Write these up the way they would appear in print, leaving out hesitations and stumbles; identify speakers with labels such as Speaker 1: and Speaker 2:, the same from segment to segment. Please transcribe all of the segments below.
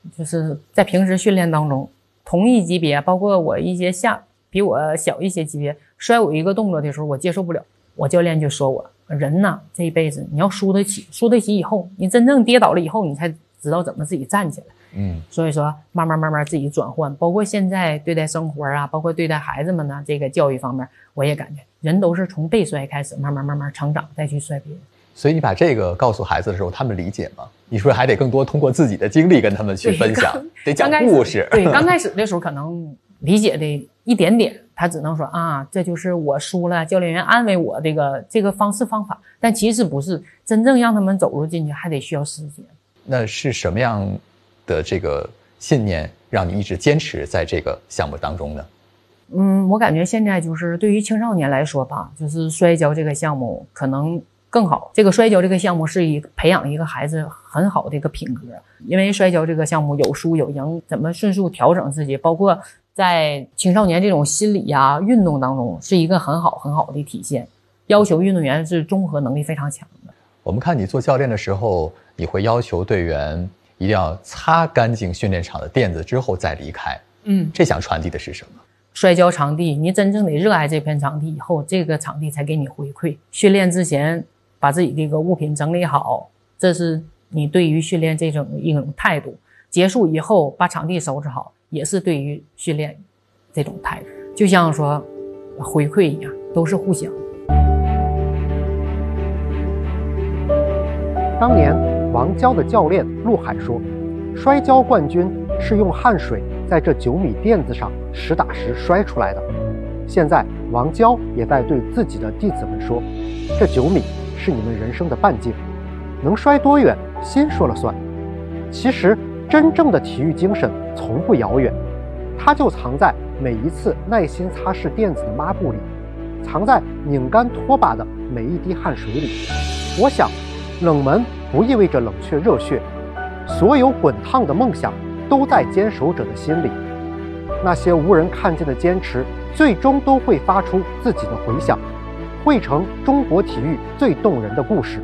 Speaker 1: 就是在平时训练当中，同一级别，包括我一些比我小一些级别，摔我一个动作的时候，我接受不了，我教练就说我人呢这一辈子你要输得起以后，你真正跌倒了以后，你才知道怎么自己站起来。所以说慢慢自己转换，包括现在对待生活啊，包括对待孩子们呢，这个教育方面，我也感觉人都是从被摔开始，慢慢成长，再去摔别人。
Speaker 2: 所以你把这个告诉孩子的时候，他们理解吗？你是不是还得更多通过自己的经历跟他们去分享，得讲故事？
Speaker 1: 对，刚开始的时候可能理解的一点点，他只能说啊，这就是我输了，教练员安慰我这个方法，但其实不是，真正让他们走入进去还得需要时间。
Speaker 2: 那是什么样的这个信念让你一直坚持在这个项目当中呢？
Speaker 1: 我感觉现在就是对于青少年来说吧，就是摔跤这个项目可能更好。这个摔跤这个项目是培养一个孩子很好的一个品格，因为摔跤这个项目有输有赢，怎么迅速调整自己，包括在青少年这种心理啊运动当中是一个很好的体现，要求运动员是综合能力非常强的。
Speaker 2: 我们看你做教练的时候，你会要求队员一定要擦干净训练场的垫子之后再离开。这想传递的是什么？
Speaker 1: 摔跤场地，你真正得热爱这片场地以后，这个场地才给你回馈。训练之前把自己这个物品整理好，这是你对于训练这种一种态度。结束以后把场地收拾好，也是对于训练这种态度。就像说回馈一样，都是互相。
Speaker 3: 当年王娇的教练陆海说，摔跤冠军是用汗水在这9米垫子上实打实摔出来的。现在王娇也在对自己的弟子们说，这9米是你们人生的半径，能摔多远心说了算。其实真正的体育精神从不遥远，它就藏在每一次耐心擦拭垫子的抹布里，藏在拧干拖把的每一滴汗水里。我想冷门不意味着冷却热血，所有滚烫的梦想都在坚守者的心里。那些无人看见的坚持，最终都会发出自己的回响，汇成中国体育最动人的故事。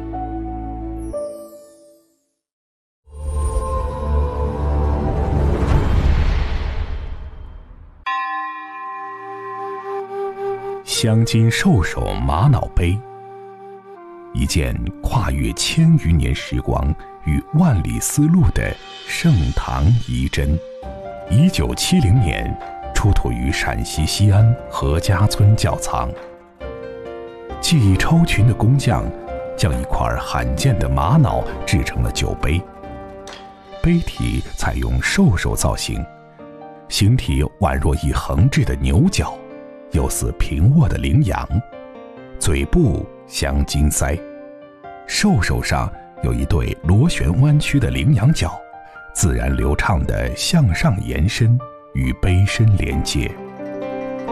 Speaker 4: 镶金兽首玛瑙杯，一件跨越1000余年时光与万里丝路的盛唐遗珍。1970年出土于陕西西安何家村窖藏。技艺超群的工匠将一块罕见的玛瑙制成了酒杯，杯体采用兽首造型，形体宛若一横置的牛角，又似平卧的羚羊，嘴部镶金腮，兽首上有一对螺旋弯曲的羚羊角，自然流畅地向上延伸，与杯身连接。